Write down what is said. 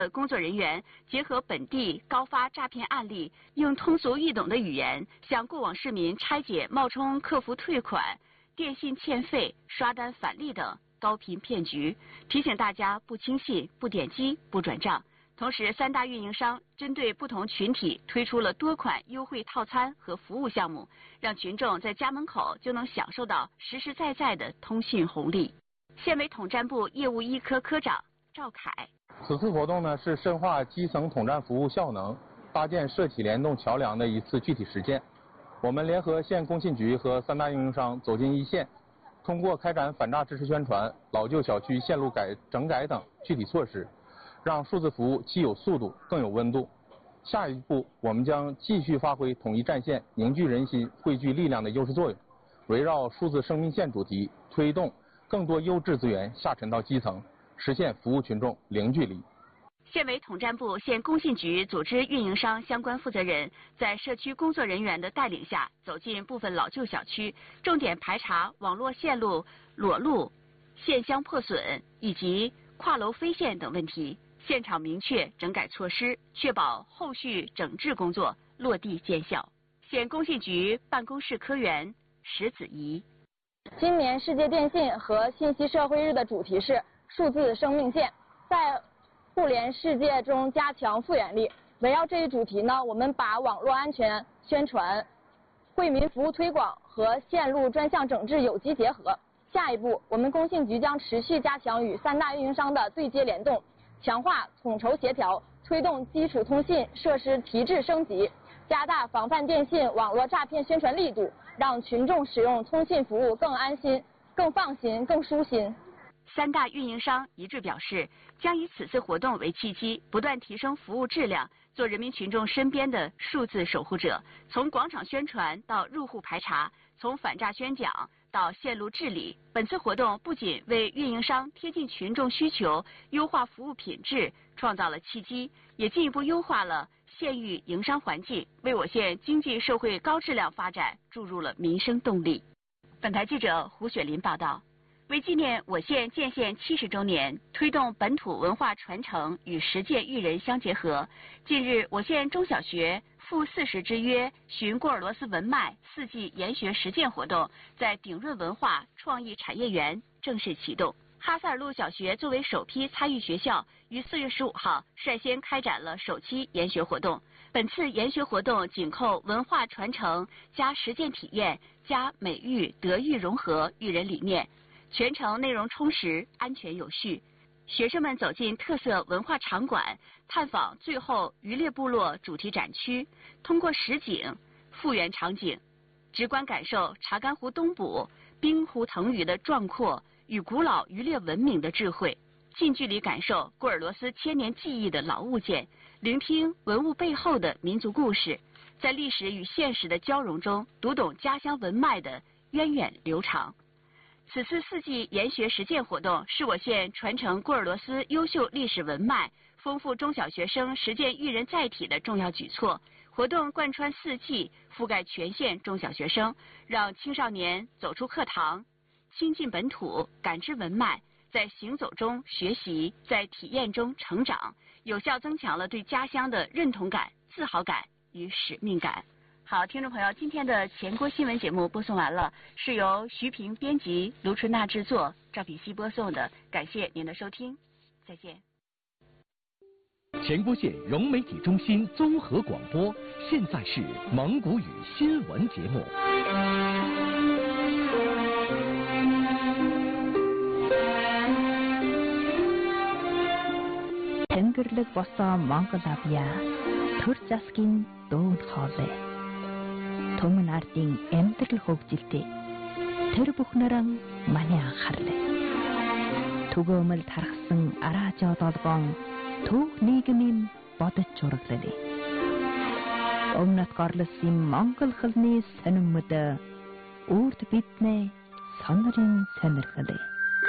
工作人员结合本地高发诈骗案例，用通俗易懂的语言向过往市民拆解冒充客服退款、电信欠费、刷单返利等高频骗局，提醒大家不轻信、不点击、不转账。同时，3大运营商针对不同群体推出了多款优惠套餐和服务项目，让群众在家门口就能享受到实实在在的通信红利。县委统战部业务一科科长赵凯。 此次活动呢是深化基层统战服务效能、搭建社企联动桥梁的一次具体实践。我们联合县工信局和3大运营商走进一线，通过开展反诈知识宣传、老旧小区线路整改等具体措施，让数字服务既有速度更有温度。下一步，我们将继续发挥统一战线、凝聚人心、汇聚力量的优势作用，围绕数字生命线主题，推动更多优质资源下沉到基层，实现服务群众零距离。 县委统战部、县工信局组织运营商相关负责人在社区工作人员的带领下，走进部分老旧小区，重点排查网络线路裸露、线箱破损以及跨楼飞线等问题，现场明确整改措施，确保后续整治工作落地见效。县工信局办公室科员石子怡。 今年世界电信和信息社会日的主题是数字生命线，在互联世界中加强复原力。围绕这一主题呢，我们把网络安全宣传、惠民服务推广和线路专项整治有机结合。下一步，我们工信局将持续加强与3大运营商的对接联动，强化统筹协调，推动基础通信设施提质升级，加大防范电信网络诈骗宣传力度，让群众使用通信服务更安心、更放心、更舒心。 3大运营商一致表示，将以此次活动为契机，不断提升服务质量，做人民群众身边的数字守护者。从广场宣传到入户排查，从反诈宣讲到线路治理，本次活动不仅为运营商贴近群众需求、优化服务品质创造了契机，也进一步优化了县域营商环境，为我县经济社会高质量发展注入了民生动力。本台记者胡雪林报道。为纪念我县建县70周年，推动本土文化传承与实践育人相结合，近日我县中小学赴40之约寻郭尔罗斯文脉4季研学实践活动在鼎润文化创意产业园正式启动。哈萨尔路小学作为首批参与学校，于4月15号率先开展了首期研学活动。本次研学活动紧扣文化传承加实践体验加美育德育融合育人理念，全程内容充实、安全有序。学生们走进特色文化场馆，探访最后渔猎部落主题展区，通过实景复原场景，直观感受查干湖东捕、冰湖腾鱼的壮阔与古老渔猎文明的智慧，近距离感受郭尔罗斯千年记忆的老物件，聆听文物背后的民族故事，在历史与现实的交融中，读懂家乡文脉的源远流长。此次4季研学实践活动是我县传承郭尔罗斯优秀历史文脉、丰富中小学生实践育人载体的重要举措。活动贯穿4季，覆盖全县中小学生，让青少年走出课堂，亲近本土，感知文脉，在行走中学习，在体验中成长，有效增强了对家乡的认同感、自豪感与使命感。好，听众朋友，今天的前郭新闻节目播送完了，是由徐平编辑、卢春娜制作、赵品希播送的，感谢您的收听，再见。 前郭县融媒体中心综合广播，现在是蒙古语新闻节目。 Тэнгэрлэг босоо Монгол авьяа төр засгийн дөөд хоолой Түмэн ардын амьдрал хөгжилтэй тэр бүхнэрэн маний анхаарлаа түгөөмөл тархсан араажоо долбоон түүх нийгмийн бодож зураглалаа өмнөд горлосын монгол хэлний сонирмод үрд биднээ сонирын сонирхлаа